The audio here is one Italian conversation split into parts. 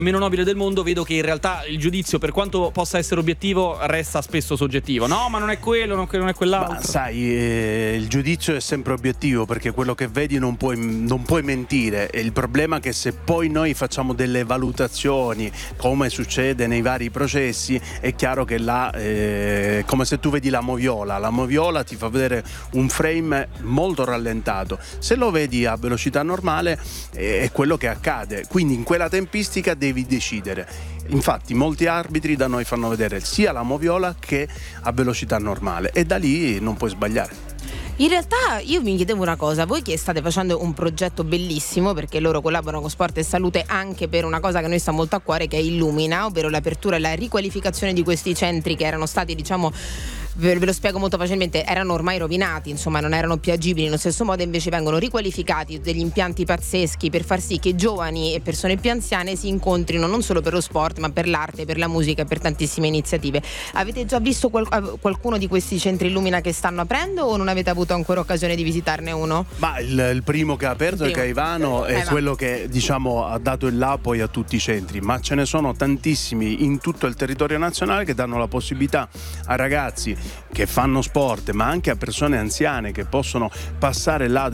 meno nobile del mondo, vedo che in realtà il giudizio, per quanto possa essere obiettivo, resta spesso soggettivo. No, ma non è quello, non è quell'altro. Ma sai, il giudizio è sempre obiettivo, perché quello che vedi non puoi mentire. E il problema è che se poi noi facciamo delle valutazioni, come succede nei vari processi, è chiaro che là, come se tu vedi la moviola ti fa vedere un frame molto rallentato. Se lo vedi a velocità normale è quello che accade, quindi in quella tempistica devi decidere. Infatti molti arbitri da noi fanno vedere sia la moviola che a velocità normale, e da lì non puoi sbagliare. In realtà io mi chiedevo una cosa, voi che state facendo un progetto bellissimo, perché loro collaborano con Sport e Salute anche per una cosa che a noi sta molto a cuore, che è Illumina, ovvero l'apertura e la riqualificazione di questi centri che erano stati, diciamo, ve lo spiego molto facilmente, erano ormai rovinati, insomma non erano più agibili nello stesso modo, invece vengono riqualificati, degli impianti pazzeschi per far sì che giovani e persone più anziane si incontrino non solo per lo sport, ma per l'arte, per la musica e per tantissime iniziative. Avete già visto qualcuno di questi centri Illumina che stanno aprendo, o non avete avuto ancora occasione di visitarne uno? Ma il primo che ha aperto è Caivano, è quello che, diciamo, ha dato il là poi a tutti i centri, ma ce ne sono tantissimi in tutto il territorio nazionale che danno la possibilità a ragazzi che fanno sport, ma anche a persone anziane che possono passare là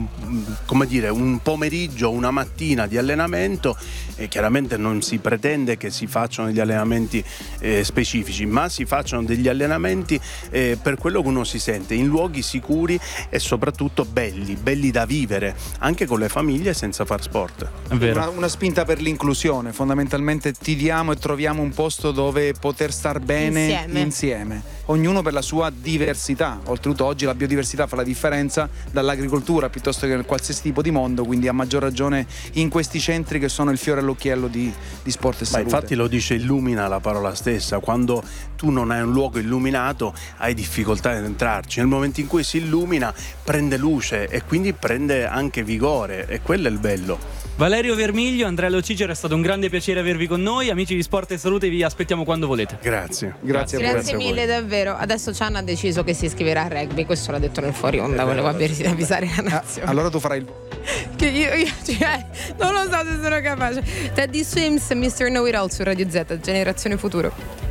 come dire, un pomeriggio, una mattina di allenamento. E chiaramente non si pretende che si facciano degli allenamenti specifici, ma si facciano degli allenamenti per quello che uno si sente, in luoghi sicuri e soprattutto belli da vivere, anche con le famiglie, senza far sport. È vero. Una spinta per l'inclusione, fondamentalmente ti diamo e troviamo un posto dove poter star bene insieme. Ognuno per la sua diversità. Oltretutto oggi la biodiversità fa la differenza dall'agricoltura piuttosto che qualsiasi tipo di mondo, quindi a maggior ragione in questi centri che sono il fiore all'occhiello di sport e salute. Ma infatti lo dice Illumina la parola stessa, quando tu non hai un luogo illuminato hai difficoltà ad entrarci, nel momento in cui si illumina prende luce e quindi prende anche vigore, e quello è il bello. Valerio Vermiglio, Andrea Lo Cicero, è stato un grande piacere avervi con noi. Amici di Sport e Salute, vi aspettiamo quando volete. Grazie. Grazie mille, davvero. Adesso Cian ha deciso che si iscriverà al rugby, questo l'ha detto nel fuori onda, volevo avvisare la nazione. Allora tu farai il... Che io cioè, non lo so se sono capace. Teddy Swims, Mr. Know It All su Radio Z, Generazione Futuro.